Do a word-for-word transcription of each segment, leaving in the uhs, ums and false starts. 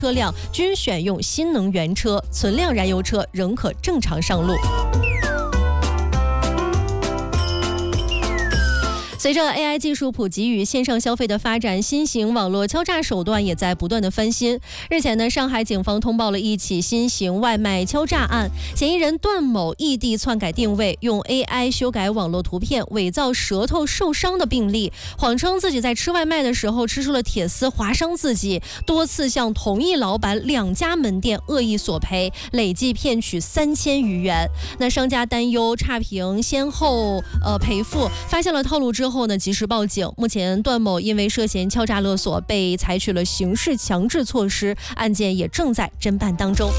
车辆均选用新能源车，存量燃油车仍可正常上路。随着 A I 技术普及与线上消费的发展，新型网络敲诈手段也在不断的翻新。日前呢，上海警方通报了一起新型外卖敲诈案，嫌疑人段某异地篡改定位，用 A I 修改网络图片，伪造舌头受伤的病例，谎称自己在吃外卖的时候吃出了铁丝划伤自己，多次向同一老板两家门店恶意索赔，累计骗取三千余元。那商家担忧差评先后呃赔付，发现了套路之后后呢，及时报警。目前段某因为涉嫌敲诈勒索，被采取了刑事强制措施，案件也正在侦办当中。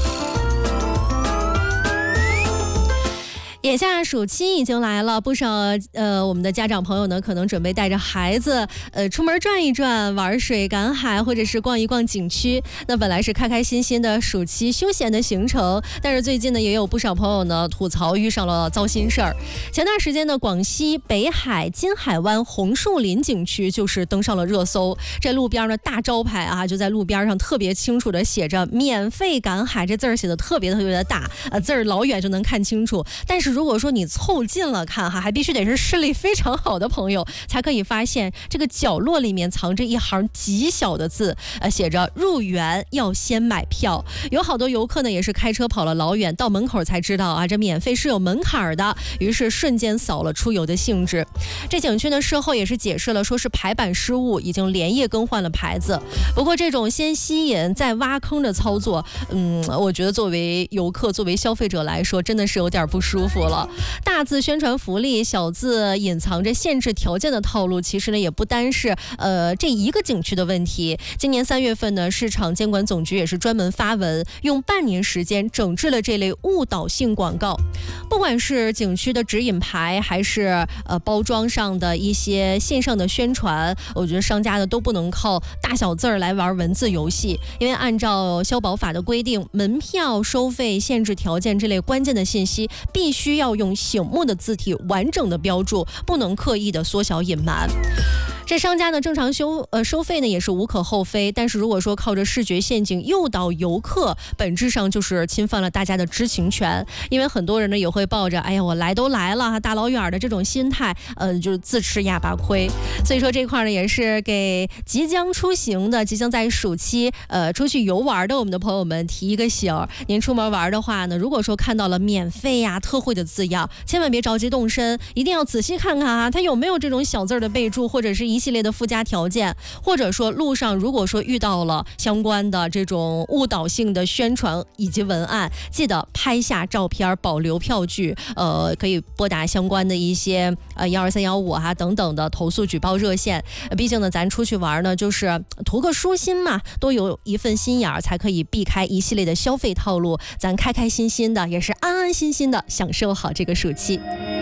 眼下暑期已经来了，不少呃我们的家长朋友呢，可能准备带着孩子呃出门转一转，玩水、赶海，或者是逛一逛景区。那本来是开开心心的暑期休闲的行程，但是最近呢，也有不少朋友呢吐槽遇上了糟心事儿。前段时间呢，广西北海金海湾红树林景区就是登上了热搜。这路边的大招牌啊，就在路边上特别清楚的写着“免费赶海”，这字儿写的特别特别的大，呃字儿老远就能看清楚。但是如果说你凑近了看哈，还必须得是视力非常好的朋友才可以发现，这个角落里面藏着一行极小的字，呃，写着入园要先买票。有好多游客呢，也是开车跑了老远，到门口才知道啊，这免费是有门槛的，于是瞬间扫了出游的兴致。这景区呢，事后也是解释了，说是排版失误，已经连夜更换了牌子。不过这种先吸引再挖坑的操作，嗯，我觉得作为游客、作为消费者来说，真的是有点不舒服了。大字宣传福利，小字隐藏着限制条件的套路，其实呢也不单是呃这一个景区的问题。今年三月份呢，市场监管总局也是专门发文，用半年时间整治了这类误导性广告。不管是景区的指引牌，还是呃包装上的一些线上的宣传，我觉得商家呢都不能靠大小字儿来玩文字游戏，因为按照消保法的规定，门票收费、限制条件这类关键的信息，必须要用醒目的字体完整的标注，不能刻意的缩小隐瞒。这商家呢正常收呃收费呢也是无可厚非，但是如果说靠着视觉陷阱诱导游客，本质上就是侵犯了大家的知情权。因为很多人呢也会抱着哎呀我来都来了大老远的这种心态，呃就是自吃哑巴亏。所以说这块呢也是给即将出行的、即将在暑期呃出去游玩的我们的朋友们提一个醒。您出门玩的话呢，如果说看到了免费呀、特惠的字样，千万别着急动身，一定要仔细看看啊，它有没有这种小字的备注，或者是一系列的附加条件，或者说路上如果说遇到了相关的这种误导性的宣传以及文案，记得拍下照片，保留票据，呃，可以拨打相关的一些呃幺二三幺五啊等等的投诉举报热线。毕竟呢，咱出去玩呢，就是图个舒心嘛，多有一份心眼儿，才可以避开一系列的消费套路，咱开开心心的，也是安安心心的享受好这个暑期。